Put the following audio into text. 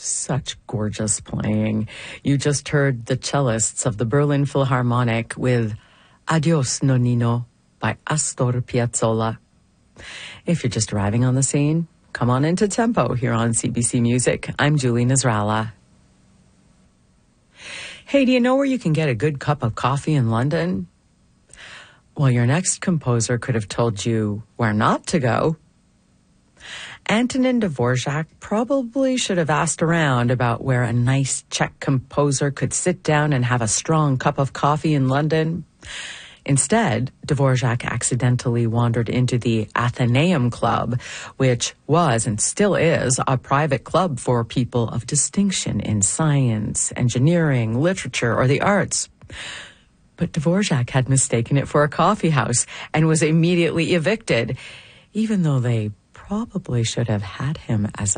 Such gorgeous playing. You just heard the cellists of the Berlin Philharmonic with Adios Nonnino by Astor Piazzolla. If you're just arriving on the scene, come on into Tempo here on CBC Music. I'm Julie Nasrallah. Hey, do you know where you can get a good cup of coffee in London? Well, your next composer could have told you where not to go. Antonin Dvorak probably should have asked around about where a nice Czech composer could sit down and have a strong cup of coffee in London. Instead, Dvorak accidentally wandered into the Athenaeum Club, which was and still is a private club for people of distinction in science, engineering, literature, or the arts. But Dvorak had mistaken it for a coffee house and was immediately evicted, even though they probably should have had him as